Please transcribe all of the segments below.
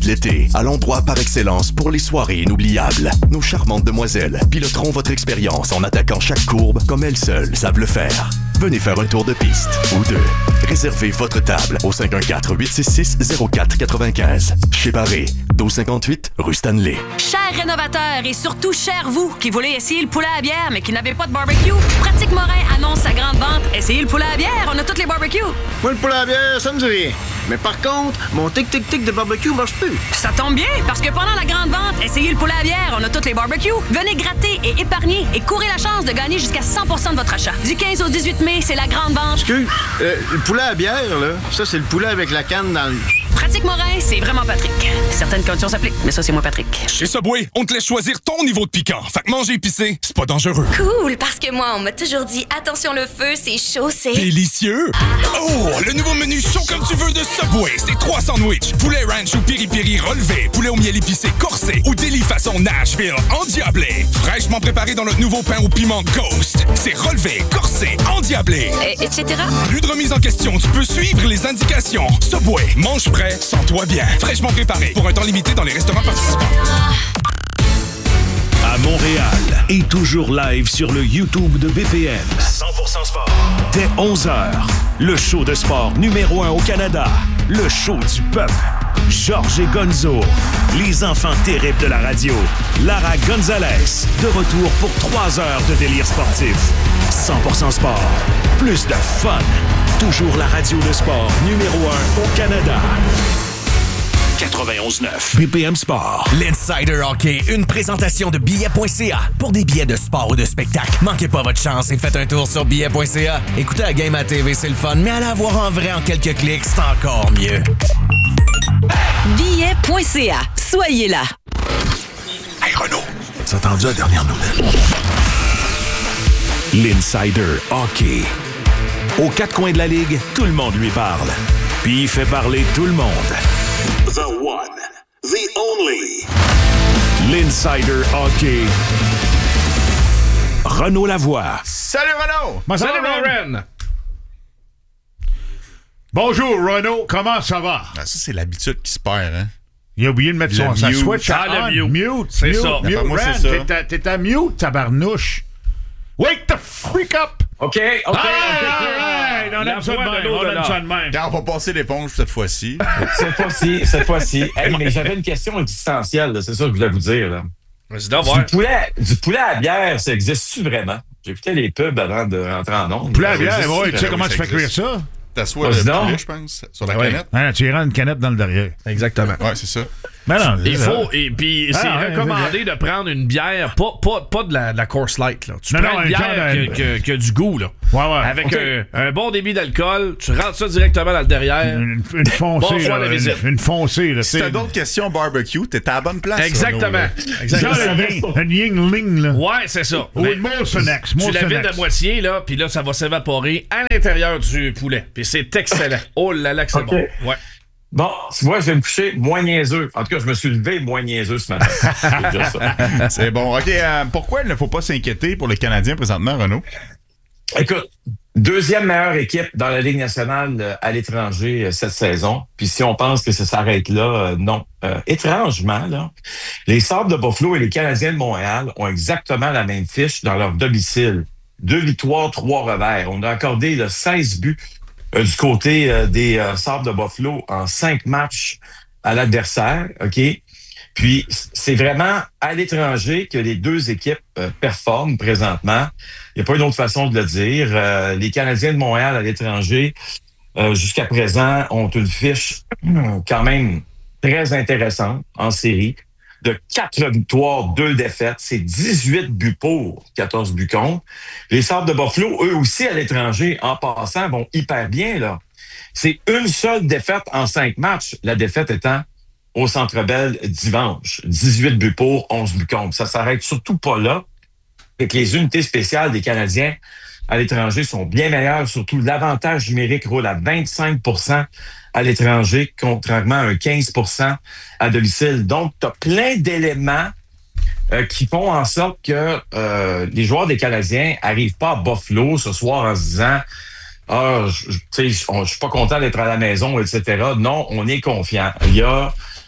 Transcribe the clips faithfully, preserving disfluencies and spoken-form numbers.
de l'été, à l'endroit par excellence pour les soirées inoubliables. Nos charmantes demoiselles piloteront votre expérience en attaquant chaque courbe comme elles seules savent le faire. Venez faire un tour de piste ou deux. Réservez votre table au cinq un quatre, huit six six, zéro quatre neuf cinq. Chez Barré, douze cinquante-huit, rue Stanley. Chers rénovateurs et surtout chers vous qui voulez essayer le poulet à bière mais qui n'avez pas de barbecue, Pratique Morin annonce sa grande vente. Essayez le poulet à bière, on a toutes les barbecues. Moi, le poulet à bière, ça me dit rien. Mais par contre, mon tic-tic-tic de barbecue marche plus. Ça tombe bien, parce que pendant la grande vente, essayez le poulet à bière, on a toutes les barbecues. Venez gratter et épargner et courez la chance de gagner jusqu'à cent pour cent de votre achat. Du quinze au dix-huit mai, c'est la grande vente. Excuse, euh, le poulet à bière, là, ça, c'est le poulet avec la canne dans le... Pratique Morin, c'est vraiment Patrick. Certaines conditions s'appliquent, mais ça, c'est moi, Patrick. Chez Subway, on te laisse choisir ton niveau de piquant. Fait que manger épicé, c'est pas dangereux. Cool, parce que moi, on m'a toujours dit, attention le feu, c'est chaud, c'est... Délicieux! Oh, le nouveau menu chaud comme tu veux de Subway. C'est trois sandwichs, poulet ranch ou piri-piri relevé, poulet au miel épicé corsé ou délit façon Nashville endiablé. Fraîchement préparé dans notre nouveau pain au piment Ghost. C'est relevé, corsé, endiablé. Et, et cetera. Plus de remise en question, tu peux suivre les indications. Subway, mange prêt, sens-toi bien. Fraîchement préparé pour un temps limité dans les restaurants participants. À Montréal et toujours live sur le YouTube de B P M. cent pour cent sport. Dès onze heures, le show de sport numéro un au Canada. Le show du peuple. Georges et Gonzo. Les enfants terribles de la radio. Lara Gonzalez. De retour pour trois heures de délire sportif. cent pour cent sport. Plus de fun. Toujours la radio de sport numéro un au Canada. quatre-vingt-onze neuf B P M Sport. L'Insider Hockey, une présentation de billets point c a. Pour des billets de sport ou de spectacle, manquez pas votre chance et faites un tour sur billets point c a. Écoutez la game à T V, c'est le fun, mais allez la voir en vrai en quelques clics, c'est encore mieux. billets point c a. Soyez là. Hey Renaud, t'as entendu la dernière nouvelle? L'Insider Hockey. Aux quatre coins de la ligue, tout le monde lui parle. Puis il fait parler tout le monde. The one, the only. L'Insider Hockey. Renaud Lavoie. Salut Renaud! Moi, Salut Lauren! Bonjour Renaud, comment ça va? Ah, ça, c'est l'habitude qui se perd, hein? Il a oublié de mettre Le son sa mute. switch Ah, à le on. mute. Mute, C'est mute, ça. mute. D'après moi, Ran, c'est ça. T'es à, t'es à mute, tabarnouche. Wake the freak up! OK, OK, OK. Hey, on aime ça de même, on aime ça de même. Quand on va passer l'éponge cette fois-ci. Cette fois-ci, cette fois-ci. Hey, mais j'avais une question existentielle, là, c'est ça que je voulais vous dire. Là. Du poulet, du poulet à bière, ça existe-tu vraiment? J'ai écouté les pubs avant de rentrer en ondes. Poulet à bière, ouais, tu sais comment tu fais cuire ça? T'assois le poulet, je pense, sur la ouais. canette. Hein, tu iras une canette dans le derrière. Exactement. Ouais, c'est ça. Ben non, il c'est faut, ça. et puis c'est Ah, ouais, recommandé de prendre une bière, pas, pas, pas de la, de la Coors Light, là. Tu Non, prends non, une un bière genre de- qui, qui- qui a du goût, là. Ouais, ouais. Avec Okay. un, un bon débit d'alcool, tu rentres ça directement dans le derrière. Une, une foncée, Bonsoir, là, la une, visite. une foncée. Là, Si t'as d'autres questions barbecue, t'es à la bonne place. Exactement. Exactement. Genre un une Yingling, là. Ouais, c'est ça. Ou Mais une Molsonex. Tu la Molsonex. vides à moitié, là, puis là, ça va s'évaporer à l'intérieur du poulet. Puis c'est excellent. Oh là là, que c'est OK. bon. Ouais. Bon, tu vois, je vais me coucher moins niaiseux. En tout cas, je me suis levé moins niaiseux ce matin. C'est déjà ça. C'est bon. OK, euh, pourquoi il ne faut pas s'inquiéter pour le Canadien présentement, Renaud? Écoute, deuxième meilleure équipe dans la Ligue nationale euh, à l'étranger euh, cette saison. Puis si on pense que ça s'arrête là, euh, non. Euh, étrangement, là, les Sabres de Buffalo et les Canadiens de Montréal ont exactement la même fiche dans leur domicile. Deux victoires, trois revers. On a accordé là, seize buts euh, du côté euh, des euh, Sabres de Buffalo en cinq matchs à l'adversaire. OK? Puis, c'est vraiment à l'étranger que les deux équipes euh, performent présentement. Il n'y a pas une autre façon de le dire. Euh, les Canadiens de Montréal à l'étranger, euh, jusqu'à présent, ont une fiche hum, quand même très intéressante en série. De quatre victoires, deux défaites. C'est dix-huit buts pour, quatorze buts contre. Les Sabres de Buffalo, eux aussi à l'étranger, en passant, vont hyper bien, là. C'est une seule défaite en cinq matchs. La défaite étant au Centre Bell dimanche. dix-huit buts pour, onze buts contre. Ça s'arrête surtout pas là. Et que les unités spéciales des Canadiens à l'étranger sont bien meilleures. Surtout, l'avantage numérique roule à vingt-cinq pour cent à l'étranger, contrairement à un quinze pour cent à domicile. Donc, tu as plein d'éléments euh, qui font en sorte que euh, les joueurs des Canadiens arrivent pas à Buffalo ce soir en se disant « Ah, je je suis pas content d'être à la maison, et cetera » Non, on est confiant. Il y a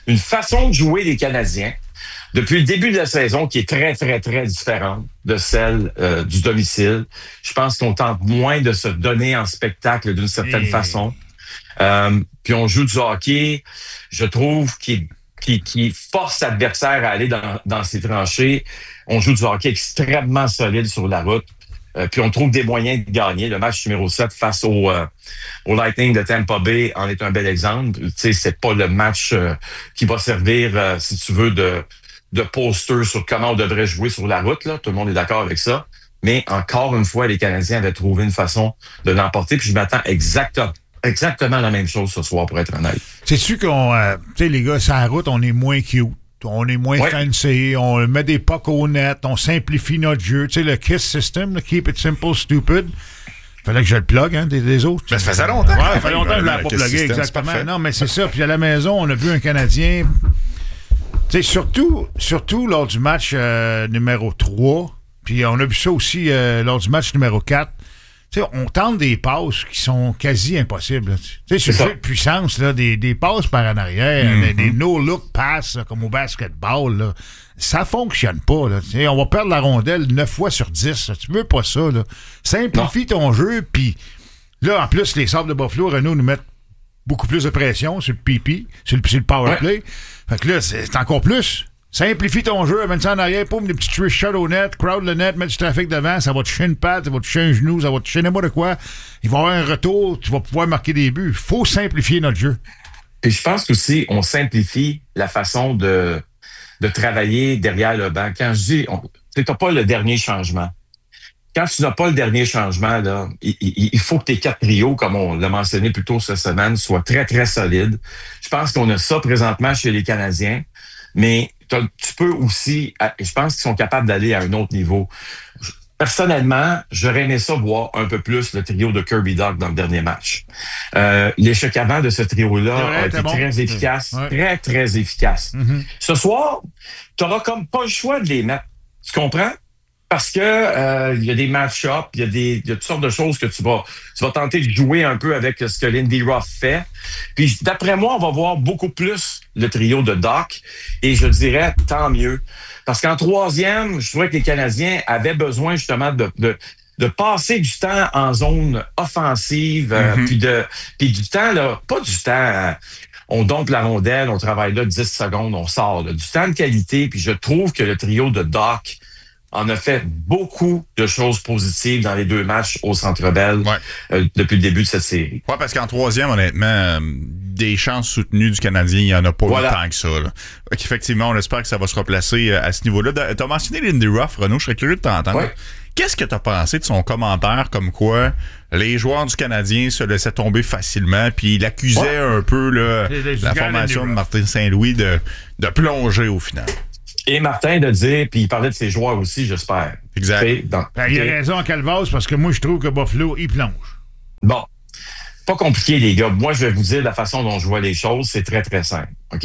une façon de jouer des Canadiens depuis le début de la saison qui est très, très, très différente de celle euh, du domicile. Je pense qu'on tente moins de se donner en spectacle d'une certaine mmh. façon. Euh, puis on joue du hockey, je trouve, qui, qui, qui force l'adversaire à aller dans, dans ses tranchées. On joue du hockey extrêmement solide sur la route. Euh, puis on trouve des moyens de gagner. Le match numéro sept face au, euh, au Lightning de Tampa Bay en est un bel exemple. Tu sais, c'est pas le match euh, qui va servir, euh, si tu veux, de, de poster sur comment on devrait jouer sur la route. Là. Tout le monde est d'accord avec ça. Mais encore une fois, les Canadiens avaient trouvé une façon de l'emporter. Puis je m'attends exactement, exactement la même chose ce soir, pour être honnête. C'est-tu qu'on... Euh, tu sais, les gars, sur la route, on est moins cute. On est moins ouais. fancy, on met des pucks au net, on simplifie notre jeu. Tu sais, le KISS system, le Keep It Simple, Stupid. Fallait que je le plug, hein, des, des autres. Mais ça faisait longtemps. Ouais, ça fait longtemps que je l'ai pas plugué, exactement. Non, mais c'est ça. Puis à la maison, on a vu un Canadien. Tu sais, surtout, surtout lors du match euh, numéro trois. Puis on a vu ça aussi euh, lors du match numéro quatre. Tu sais, on tente des passes qui sont quasi impossibles. Tu sais, sur le jeu de puissance, là, des, des passes par en arrière, mm-hmm. des, des no-look passes, là, comme au basketball, là, ça fonctionne pas. Là. Tu sais, on va perdre la rondelle neuf fois sur dix. Là. Tu veux pas ça. Là. Simplifie non. ton jeu, puis là, en plus, les Sabres de Buffalo, Renaud, nous mettent beaucoup plus de pression sur le P P, sur le, sur le power play. Ouais. Fait que là, c'est encore plus. Simplifie ton jeu, amène ça en arrière, poum, des petits trick shots au net, crowd le net, mets du trafic devant, ça va te toucher une patte, ça va te toucher un genou, ça va te toucher n'importe quoi. Il va y avoir un retour, tu vas pouvoir marquer des buts. Il faut simplifier notre jeu. Et je pense qu'aussi, on simplifie la façon de, de travailler derrière le banc. Quand je dis, tu n'as pas le dernier changement. Quand tu n'as pas le dernier changement, là, il, il, il faut que tes quatre trios, comme on l'a mentionné plus tôt cette semaine, soient très, très solides. Je pense qu'on a ça présentement chez les Canadiens, mais tu peux aussi, je pense qu'ils sont capables d'aller à un autre niveau. Personnellement, j'aurais aimé ça voir un peu plus le trio de Kirby Dach dans le dernier match. Euh, l'échec avant de ce trio-là ouais, a été bon. très efficace, ouais. très, très efficace. Mm-hmm. Ce soir, tu n'auras comme pas le choix de les mettre. Tu comprends? Parce que euh, il y a des match-ups, il y a des, il y a toutes sortes de choses que tu vas, tu vas tenter de jouer un peu avec ce que Lindy Ruff fait. Puis d'après moi, on va voir beaucoup plus le trio de Dach. Et je dirais tant mieux. Parce qu'en troisième, je trouvais que les Canadiens avaient besoin justement de, de, de passer du temps en zone offensive, euh, mm-hmm. puis de, puis du temps là, pas du temps. Euh, on dompe la rondelle, on travaille là dix secondes, on sort. Là, du temps de qualité. Puis je trouve que le trio de Dach en a fait beaucoup de choses positives dans les deux matchs au Centre Bell ouais. euh, depuis le début de cette série. Oui, parce qu'en troisième, honnêtement, euh, des chances soutenues du Canadien, il n'y en a pas voilà. eu tant que ça. Là. Effectivement, on espère que ça va se replacer à ce niveau-là. Tu as mentionné Lindy Ruff, Renaud, je serais curieux de t'entendre. Ouais. Qu'est-ce que tu as pensé de son commentaire comme quoi les joueurs du Canadien se laissaient tomber facilement, puis il accusait ouais. un peu là, les, les la formation de Martin Saint-Louis de, de plonger au final? Et Martin de dire, puis il parlait de ses joueurs aussi, j'espère. Exact. Dans, ben, il a raison, Calvas, parce que moi, je trouve que Buffalo, il plonge. Bon. Pas compliqué, les gars. Moi, je vais vous dire la façon dont je vois les choses. C'est très, très simple. OK?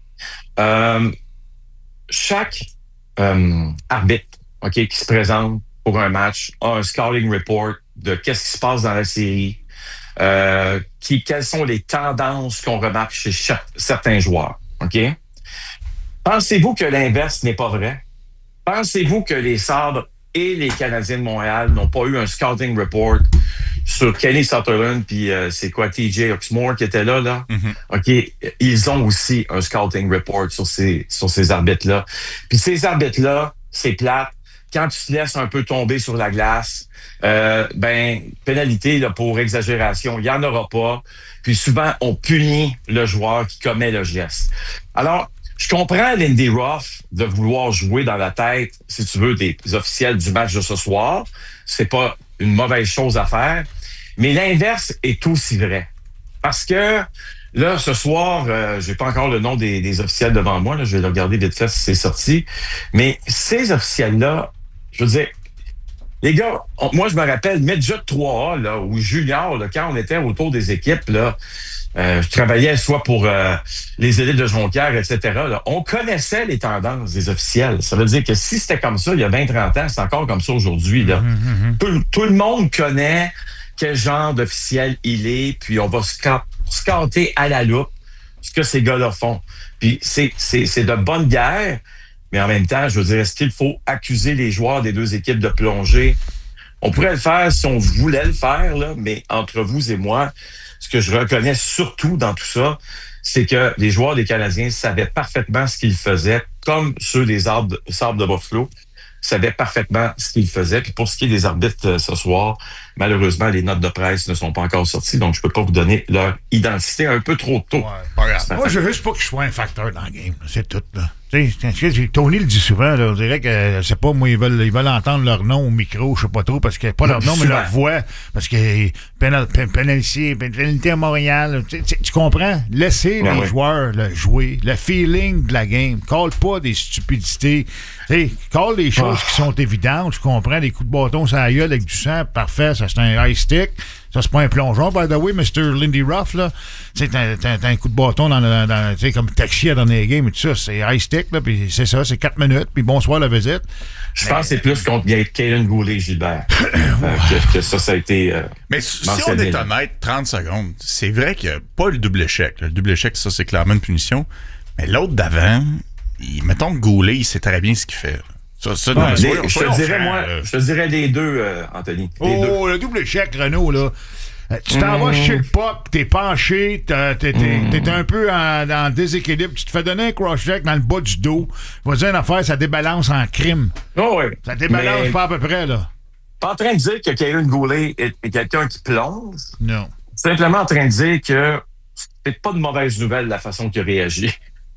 Euh, chaque euh, arbitre, OK, qui se présente pour un match a un scouting report de qu'est-ce qui se passe dans la série, euh, qui, quelles sont les tendances qu'on remarque chez chaque, certains joueurs. OK? Pensez-vous que l'inverse n'est pas vrai? Pensez-vous que les Sabres et les Canadiens de Montréal n'ont pas eu un scouting report sur Kenny Sutherland puis euh, c'est quoi T J Oxmoor qui était là là? Mm-hmm. OK, ils ont aussi un scouting report sur ces sur ces arbitres-là. Puis ces arbitres-là, c'est plate. Quand tu te laisses un peu tomber sur la glace, euh, ben pénalité là, pour exagération, il n'y en aura pas. Puis souvent, on punit le joueur qui commet le geste. Alors, je comprends Lindy Ruff de vouloir jouer dans la tête, si tu veux, des officiels du match de ce soir. C'est pas une mauvaise chose à faire. Mais l'inverse est aussi vrai. Parce que là, ce soir, euh, j'ai pas encore le nom des, des officiels devant moi. Là, je vais le regarder vite fait si c'est sorti. Mais ces officiels-là, je veux dire, les gars, on, moi, je me rappelle, Midget trois A, là, ou Junior, là, quand on était autour des équipes, là, Euh, je travaillais soit pour euh, les élites de Jonquière, et cetera. Là. On connaissait les tendances des officiels. Ça veut dire que si c'était comme ça il y a vingt trente ans, c'est encore comme ça aujourd'hui. Là. Mm-hmm. Tout, tout le monde connaît quel genre d'officiel il est, puis on va sc- scotter à la loupe ce que ces gars-là font. Puis c'est, c'est, c'est de bonne guerre, mais en même temps, je veux dire, est-ce qu'il faut accuser les joueurs des deux équipes de plonger? On pourrait le faire si on voulait le faire, là, mais entre vous et moi, ce que je reconnais surtout dans tout ça, c'est que les joueurs des Canadiens savaient parfaitement ce qu'ils faisaient, comme ceux des Sabres de Buffalo savaient parfaitement ce qu'ils faisaient. Puis pour ce qui est des arbitres euh, ce soir, malheureusement, les notes de presse ne sont pas encore sorties, donc je peux pas vous donner leur identité un peu trop tôt. Ouais, moi, je veux juste pas que je sois un facteur dans le game. C'est tout, là. Tony le dit souvent, là, on dirait que, je sais pas, moi, ils veulent, ils veulent entendre leur nom au micro, je sais pas trop, parce que, pas leur nom, mais leur voix, parce que, pénalité, pénalité à Montréal, tu, tu, tu comprends? Laissez ouais, les ouais. joueurs là, jouer, le feeling de la game, call pas des stupidités, tu call des choses oh. qui sont évidentes, tu comprends, des coups de bâton sur la gueule avec du sang, parfait, ça c'est un high stick. Ça, c'est pas un plongeon, by the way, mister Lindy Ruff, là. Tu sais, t'as, t'as, t'as un coup de bâton dans le, dans, tu sais, comme Taxi dans les games et tout ça. C'est high stick, là, puis c'est ça, c'est quatre minutes, puis bonsoir la visite. Je mais, pense que c'est plus contre Caden Goulet-Gilbert euh, que, que ça, ça a été. Euh, mais si on est honnête, trente secondes, c'est vrai qu'il n'y a pas le double échec. Le double échec, ça, c'est clairement une punition. Mais l'autre d'avant, il, mettons que Goulet, il sait très bien ce qu'il fait. Ça, ça, ouais, les, soyons, je, te dirais, faire, moi, je te dirais les deux, euh, Anthony. Les oh, deux. Le double échec, Renaud, là. Tu t'en mmh. vas chez le pop, t'es penché, t'es, t'es, mmh. t'es un peu en, en déséquilibre, tu te fais donner un cross-check dans le bas du dos. Je vais dire une affaire, ça débalance en crime. Oh oui. Ça débalance mais pas à peu près, là. Pas en train de dire que Caden Goulet est, est quelqu'un qui plonge. Non. Simplement en train de dire que c'est pas de mauvaise nouvelle la façon qu'il a réagi.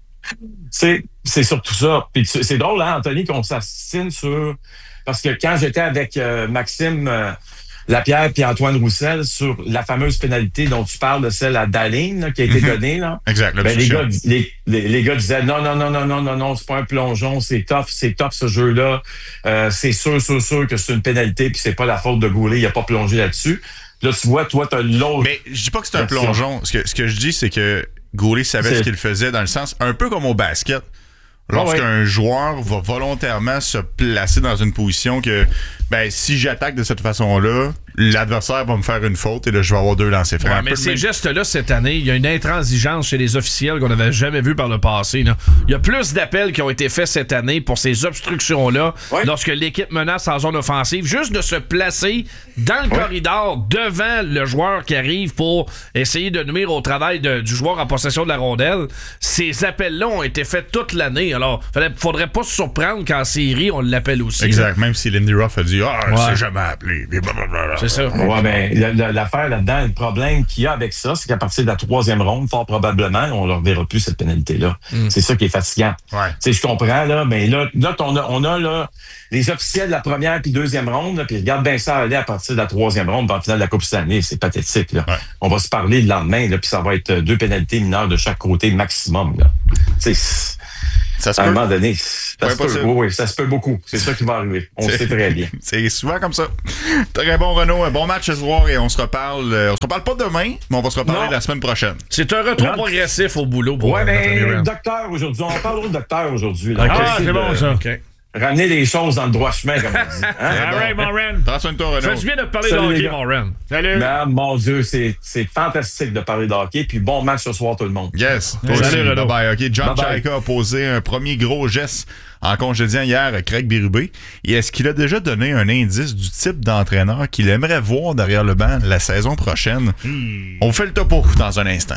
c'est, c'est surtout ça. Puis c'est drôle, hein, Anthony, qu'on s'assine sur... Parce que quand j'étais avec euh, Maxime... Euh, Lapierre puis Antoine Roussel sur la fameuse pénalité dont tu parles, de celle à Dahlin là, qui a été mm-hmm. donnée. Là. Exact. Ben, les, gars, les, les, les gars disaient non, non, non, non, non, non, non, c'est pas un plongeon, c'est tough, c'est tough ce jeu-là. Euh, c'est sûr, sûr, sûr que c'est une pénalité puis c'est pas la faute de Goulet, il a pas plongé là-dessus. Là, tu vois, toi, t'as l'autre. Mais je dis pas que c'est un plongeon. Ce que, ce que je dis, c'est que Goulet savait c'est... ce qu'il faisait dans le sens, un peu comme au basket. Lorsqu'un oh ouais. joueur va volontairement se placer dans une position que, ben, si j'attaque de cette façon-là, l'adversaire va me faire une faute et là, je vais avoir deux lancers francs. Ouais, mais ces même... gestes-là, cette année, il y a une intransigeance chez les officiels qu'on n'avait jamais vu par le passé. Là. Il y a plus d'appels qui ont été faits cette année pour ces obstructions-là ouais. lorsque l'équipe menace en zone offensive. Juste de se placer dans le ouais. corridor devant le joueur qui arrive pour essayer de nuire au travail de, du joueur en possession de la rondelle. Ces appels-là ont été faits toute l'année. Alors, il faudrait pas se surprendre qu'en série, on l'appelle aussi. Exact. Là. Même si Lindy Ruff a dit « Ah, oh, ouais. c'est jamais appelé. » C'est ça. Ouais, ben, l'affaire là-dedans, le problème qu'il y a avec ça, c'est qu'à partir de la troisième ronde, fort probablement, on ne leur verra plus cette pénalité-là. Mm. C'est ça qui est fatigant. Ouais. Tu sais, je comprends, là, mais là, là on, a, on a là, les officiels de la première puis deuxième ronde, puis regarde bien ça aller à partir de la troisième ronde, dans le final de la Coupe Stanley, c'est pathétique. Là. Ouais. On va se parler le lendemain, puis ça va être deux pénalités mineures de chaque côté maximum. Là. Tu sais, ça se à peut. un moment donné, ça ouais, se peut. Oui, oui, ça se peut beaucoup. C'est ça qui va arriver. On le sait très bien. C'est souvent comme ça. Très bon, Renaud. Un bon match ce soir et on se reparle. Euh, on se reparle pas demain, mais on va se reparler non. la semaine prochaine. C'est un retour non. progressif au boulot. Pour ouais, ben, docteur aujourd'hui. On parle au docteur aujourd'hui. Là. Okay. Ah, c'est bon, ça. OK. Ramener les choses dans le droit chemin, comme on dit. Hein? All right, mon Ren. Prends soin de toi, Renaud. Fais-tu bien de parler de hockey, mon Ren. Salut. Ben, mon Dieu, c'est, c'est fantastique de parler de hockey. Puis bon match ce soir, tout le monde. Yes. Toi aussi. Salut, Renaud. Bye bye. OK. John Chayka a posé un premier gros geste en congédiant hier Craig Berube. Et est-ce qu'il a déjà donné un indice du type d'entraîneur qu'il aimerait voir derrière le banc la saison prochaine? Hmm. On fait le topo dans un instant.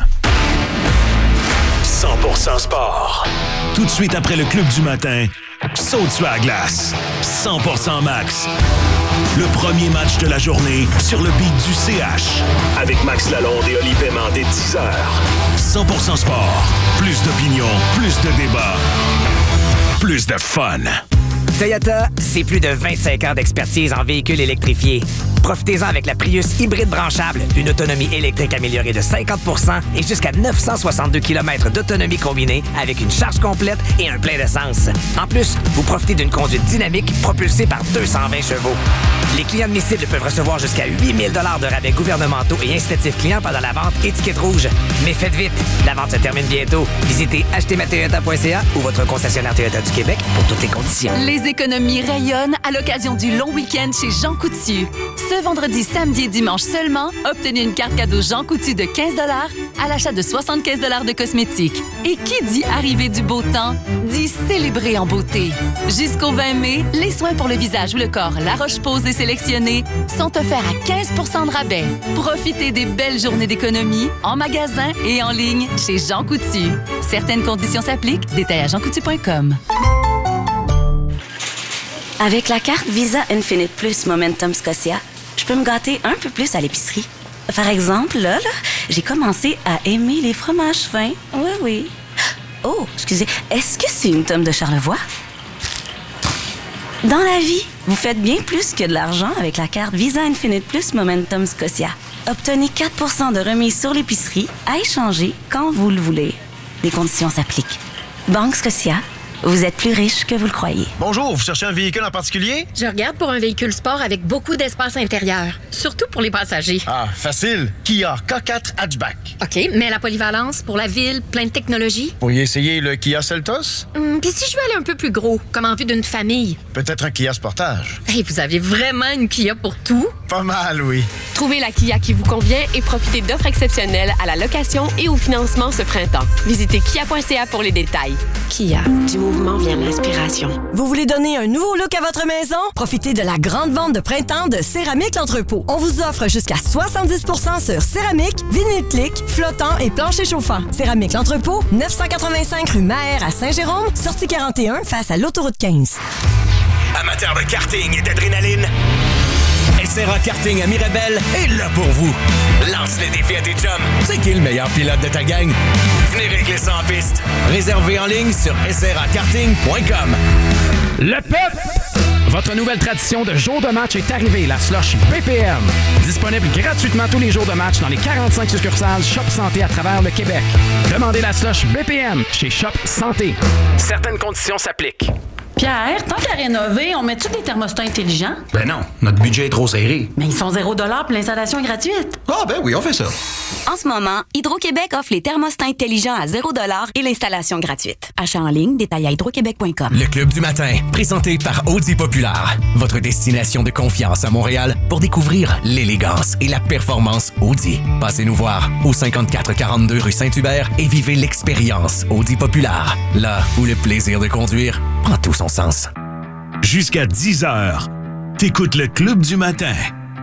cent pour cent sport. Tout de suite après le club du matin, saute sur la glace. cent pour cent Max. Le premier match de la journée sur le beat du C H. Avec Max Lalonde et Oli Paiement dès dix heures. cent pour cent sport. Plus d'opinion, plus de débats, plus de fun. Toyota, c'est plus de vingt-cinq ans d'expertise en véhicules électrifiés. Profitez-en avec la Prius hybride branchable, une autonomie électrique améliorée de cinquante pour cent et jusqu'à neuf cent soixante-deux kilomètres d'autonomie combinée avec une charge complète et un plein d'essence. En plus, vous profitez d'une conduite dynamique propulsée par deux cent vingt chevaux. Les clients admissibles peuvent recevoir jusqu'à huit mille dollars de rabais gouvernementaux et incitatifs clients pendant la vente étiquette rouge. Mais faites vite, la vente se termine bientôt. Visitez acheter ma toyota point c a ou votre concessionnaire Toyota du Québec pour toutes les conditions. Les économies rayonnent à l'occasion du long week-end chez Jean Coutu. Ce vendredi, samedi et dimanche seulement, obtenez une carte cadeau Jean Coutu de quinze dollars à l'achat de soixante-quinze dollars de cosmétiques. Et qui dit arrivée du beau temps, dit célébrer en beauté. Jusqu'au vingt mai, les soins pour le visage ou le corps La Roche-Posay et sélectionnés sont offerts à quinze pour cent de rabais. Profitez des belles journées d'économie en magasin et en ligne chez Jean Coutu. Certaines conditions s'appliquent. Détails à jean coutu point com. Avec la carte Visa Infinite Plus Momentum Scotia, je peux me gâter un peu plus à l'épicerie. Par exemple, là, là, j'ai commencé à aimer les fromages fins. Oui, oui. Oh, excusez, est-ce que c'est une tome de Charlevoix? Dans la vie, vous faites bien plus que de l'argent avec la carte Visa Infinite Plus Momentum Scotia. Obtenez quatre pour cent de remise sur l'épicerie à échanger quand vous le voulez. Les conditions s'appliquent. Banque Scotia, vous êtes plus riche que vous le croyez. Bonjour, vous cherchez un véhicule en particulier? Je regarde pour un véhicule sport avec beaucoup d'espace intérieur, surtout pour les passagers. Ah, facile. Kia K quatre Hatchback. OK, mais la polyvalence pour la ville, plein de technologies. Vous pourriez essayer le Kia Seltos? Hum, Puis si je veux aller un peu plus gros, comme en vue d'une famille? Peut-être un Kia Sportage. Hey, vous avez vraiment une Kia pour tout? Pas mal, oui. Trouvez la Kia qui vous convient et profitez d'offres exceptionnelles à la location et au financement ce printemps. Visitez kia point c a pour les détails. Kia, du mouvement vient l'inspiration. Vous voulez donner un nouveau look à votre maison? Profitez de la grande vente de printemps de Céramique L'Entrepôt. On vous offre jusqu'à soixante-dix pour cent sur céramique, vinyle clic, flottant et plancher chauffant. Céramique L'Entrepôt, neuf cent quatre-vingt-cinq rue Maher à Saint-Jérôme, sortie quarante et un face à l'autoroute quinze. Amateurs de karting et d'adrénaline, S R A Karting à Mirabel est là pour vous. Lance les défis à tes chums. C'est qui le meilleur pilote de ta gang? Venez régler ça en piste. Réservez en ligne sur s r a karting point com. Le P E P! Votre nouvelle tradition de jour de match est arrivée, la slush B P M. Disponible gratuitement tous les jours de match dans les quarante-cinq succursales Shop Santé à travers le Québec. Demandez la slush B P M chez Shop Santé. Certaines conditions s'appliquent. Pierre, tant qu'à rénover, on met-tu des thermostats intelligents? Ben non, notre budget est trop serré. Mais ils sont zéro dollar puis l'installation est gratuite. Ah ben oui, on fait ça. En ce moment, Hydro-Québec offre les thermostats intelligents à zéro dollar et l'installation gratuite. Achat en ligne, détail à hydro québec point com. Le Club du matin, présenté par Audi Populaire. Votre destination de confiance à Montréal pour découvrir l'élégance et la performance Audi. Passez nous voir au cinquante-quatre quarante-deux rue Saint-Hubert et vivez l'expérience Audi Populaire. Là où le plaisir de conduire prend tout son sens. Jusqu'à dix heures, t'écoutes le Club du matin.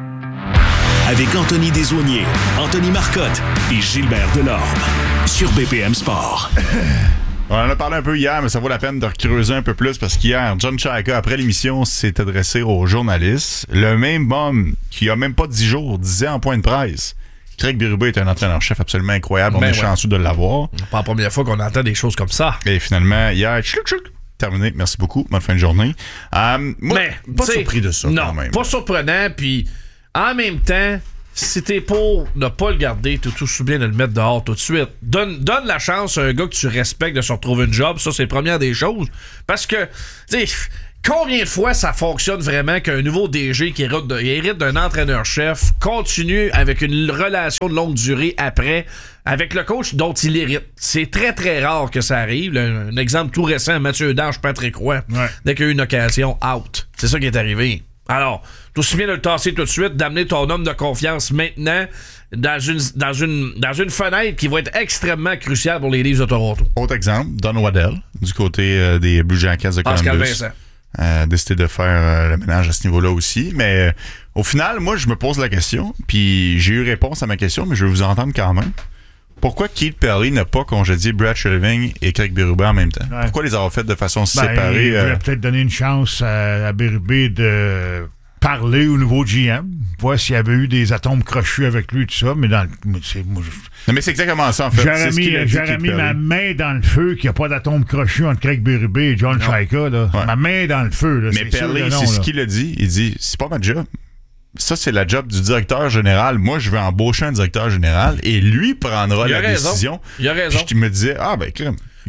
Avec Anthony Desaulniers, Anthony Marcotte et Gilbert Delorme. Sur B P M Sport. On en a parlé un peu hier, mais ça vaut la peine de creuser un peu plus parce qu'hier, John Chayka, après l'émission, s'est adressé aux journalistes. Le même homme qui a même pas dix jours disait en point de presse: Craig Berube est un entraîneur-chef absolument incroyable. On ben est ouais. chanceux de l'avoir. Pas la première fois qu'on entend des choses comme ça. Et finalement, hier, tchouk, tchouk, terminé. Merci beaucoup. Bonne fin de journée. Euh, moi, mais, pas surpris de ça, non, quand même. Pas surprenant, puis en même temps, si t'es pour ne pas le garder, t'es tout aussi bien de le mettre dehors tout de suite. Donne, donne la chance à un gars que tu respectes de se retrouver une job. Ça, c'est la première des choses. Parce que, tu sais, combien de fois ça fonctionne vraiment qu'un nouveau D G qui hérite, de, hérite d'un entraîneur-chef continue avec une relation de longue durée après avec le coach dont il hérite? C'est très, très rare que ça arrive. Un, un exemple tout récent, Mathieu Dange, Patrick Roy. Ouais. Dès qu'il y a eu une occasion, out. C'est ça qui est arrivé. Alors, tout aussi bien de le tasser tout de suite, d'amener ton homme de confiance maintenant dans une, dans une, dans une fenêtre qui va être extrêmement cruciale pour les Leafs de Toronto. Autre exemple, Don Waddell, du côté euh, des Blue Jackets de Columbus. Pascal Vincent. Euh, décidé de faire euh, le ménage à ce niveau-là aussi. Mais euh, au final, moi, je me pose la question, puis j'ai eu réponse à ma question, mais je vais vous entendre quand même. Pourquoi Keith Perry n'a pas congédié Brad Shirving et Craig Berube en même temps? Ouais. Pourquoi les avoir fait de façon ben, séparée? Il voulait euh... peut-être donner une chance à, à Berube de parler au nouveau G M, voir s'il y avait eu des atomes crochus avec lui, tout ça, mais dans le... C'est, moi, je... Non, mais c'est exactement ça, en fait. J'aurais mis, j'aurais mis ma main dans le feu qu'il n'y a pas d'atomes crochus entre Craig Berube et John Chayka, là. Ouais. Ma main dans le feu, là. Mais Perry, c'est ce qu'il a dit. Il dit, c'est pas ma job. Ça, c'est la job du directeur général. Moi, je vais embaucher un directeur général et lui prendra la raison. décision. Il a raison. Puis je me disais, ah, ben, crème.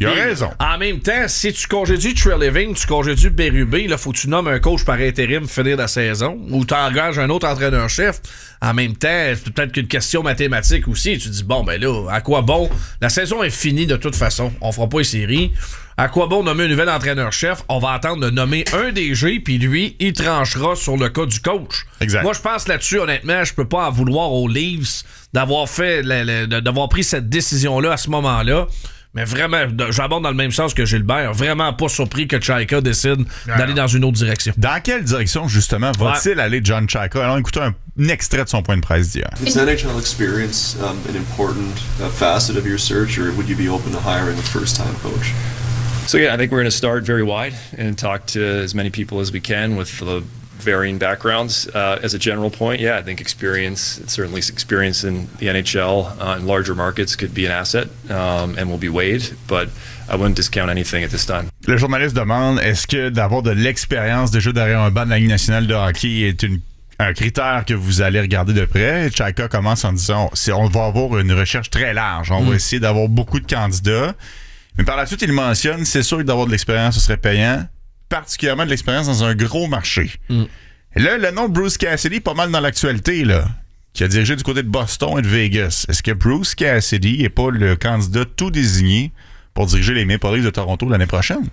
Il a raison. En même temps, si tu congédies Treliving, tu congédies Berube, là, faut que tu nommes un coach par intérim finir la saison, ou tu engages un autre entraîneur-chef. En même temps, c'est peut-être qu'une question mathématique aussi. Tu dis, bon, ben là, à quoi bon? La saison est finie de toute façon. On fera pas les séries. À quoi bon nommer un nouvel entraîneur-chef? On va attendre de nommer un D G, puis lui, il tranchera sur le cas du coach. Exact. Moi, je pense là-dessus, honnêtement, je peux pas en vouloir aux Leafs d'avoir fait, le, le, d'avoir pris cette décision-là à ce moment-là. Mais vraiment, j'abonde dans le même sens que Gilbert. Vraiment pas surpris que Chaika décide non, d'aller non. dans une autre direction. Dans quelle direction, justement, va-t-il ouais. aller John Chaika? Alors, écoutez un, un extrait de son point de presse d'hier. Is N H L experience um, an important uh, facet of your search, or would you be open to hiring a first-time coach? So yeah, I think we're going to start very wide and talk to as many people as we can with the varying backgrounds. Uh, as a general point, yeah, I think experience, certainly experience in the N H L uh, in larger markets could be an asset um, and will be weighed, but I wouldn't discount anything at this time. Le journaliste demande, est-ce que d'avoir de l'expérience déjà derrière un banc de la Ligue nationale de hockey est une un critère que vous allez regarder de près? Chaika commence en disant, c'est, on va avoir une recherche très large. On mm. va essayer d'avoir beaucoup de candidats. Mais par la suite, il mentionne, c'est sûr que d'avoir de l'expérience, ce serait payant, particulièrement de l'expérience dans un gros marché. Mm. Et là, le nom de Bruce Cassidy est pas mal dans l'actualité, là, qui a dirigé du côté de Boston et de Vegas. Est-ce que Bruce Cassidy n'est pas le candidat tout désigné pour diriger les Maple Leafs de Toronto l'année prochaine?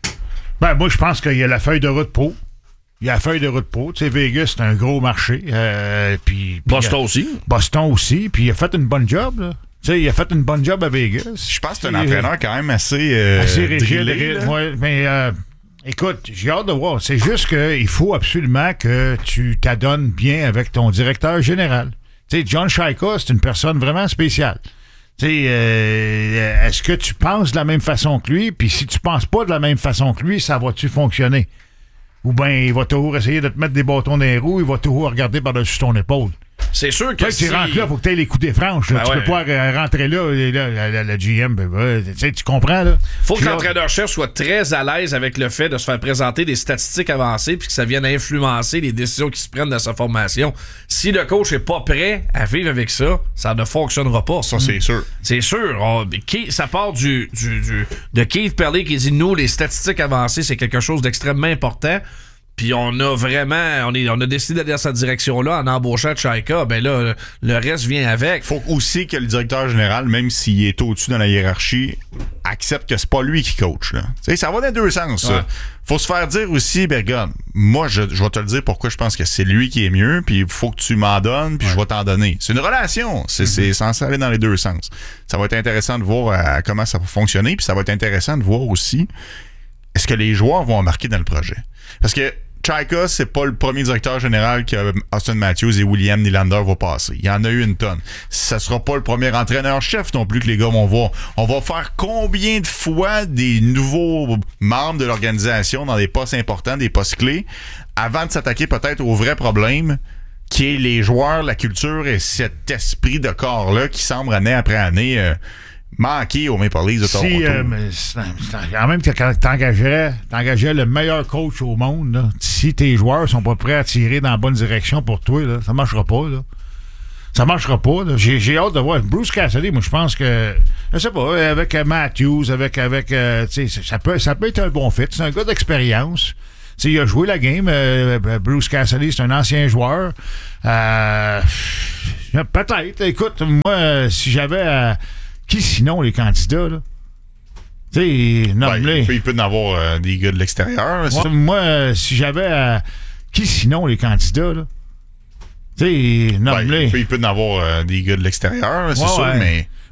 Ben, moi, je pense qu'il y a la feuille de route pro. Il y a la feuille de route pro. Tu sais, Vegas, c'est un gros marché. Euh, puis, puis Boston a, aussi. Boston aussi. Puis il a fait une bonne job, là. Tu sais, il a fait une bonne job à Vegas. Je pense que c'est un entraîneur quand même assez euh, assez rigide. Ouais, mais euh, écoute, j'ai hâte de voir. C'est juste qu'il faut absolument que tu t'adonnes bien avec ton directeur général. Tu sais, John Chaika, c'est une personne vraiment spéciale. Tu sais, euh, est-ce que tu penses de la même façon que lui? Puis si tu penses pas de la même façon que lui, ça va-tu fonctionner? Ou bien il va toujours essayer de te mettre des bâtons dans les roues, il va toujours regarder par-dessus ton épaule. C'est sûr que si... tu rentres là, il faut que tu aies les coups des franches. Ben tu ouais. peux pas rentrer là, là la, la, la G M, ben, ben, tu comprends, là? Faut que l'entraîneur-chef soit très à l'aise avec le fait de se faire présenter des statistiques avancées puis que ça vienne influencer les décisions qui se prennent dans sa formation. Si le coach est pas prêt à vivre avec ça, ça ne fonctionnera pas. Ça, c'est sûr. C'est sûr. On, ça part du, du, du de Keith Perley qui dit, nous, les statistiques avancées, c'est quelque chose d'extrêmement important. Puis on a vraiment, on, est, on a décidé d'aller dans cette direction-là en embauchant Chaika. Ben là, le reste vient avec. Faut aussi que le directeur général, même s'il est au-dessus dans la hiérarchie, accepte que c'est pas lui qui coach. Là. T'sais, ça va dans les deux sens. Ouais. Ça. Faut se faire dire aussi, ben regarde, moi, je, je vais te le dire pourquoi je pense que c'est lui qui est mieux, puis il faut que tu m'en donnes, puis ouais. je vais t'en donner. C'est une relation. C'est, mm-hmm. c'est censé aller dans les deux sens. Ça va être intéressant de voir euh, comment ça va fonctionner, puis ça va être intéressant de voir aussi est-ce que les joueurs vont embarquer dans le projet. Parce que Chaika, c'est pas le premier directeur général que Austin Matthews et William Nylander vont passer. Il y en a eu une tonne. Ça sera pas le premier entraîneur-chef non plus que les gars vont voir. On va faire combien de fois des nouveaux membres de l'organisation dans des postes importants, des postes clés, avant de s'attaquer peut-être au vrai problème qui est les joueurs, la culture et cet esprit de corps-là qui semble année après année euh, manquer au Maple Leafs de Toronto. Si, euh, mais c'est, c'est, quand même que quand t'engagerais, t'engagerais le meilleur coach au monde, là, si tes joueurs sont pas prêts à tirer dans la bonne direction pour toi, là, ça marchera pas. Là. Ça marchera pas. Là. J'ai, j'ai hâte de voir. Bruce Cassidy, moi, je pense que, je sais pas, avec Matthews, avec, avec euh, tu sais, ça peut, ça peut être un bon fit. C'est un gars d'expérience. T'sais, il a joué la game. Euh, Bruce Cassidy, c'est un ancien joueur. Euh, peut-être. Écoute, moi, si j'avais... Euh, qui sinon les candidats, là? Tu sais, nomme-les. Ouais, il peut y en avoir euh, des gars de l'extérieur. Là, ouais, moi, euh, si j'avais... Euh, qui sinon les candidats, là? Tu sais, nomme-les. Ouais, il peut y en avoir euh, des gars de l'extérieur, là, c'est ouais, sûr, ouais. mais...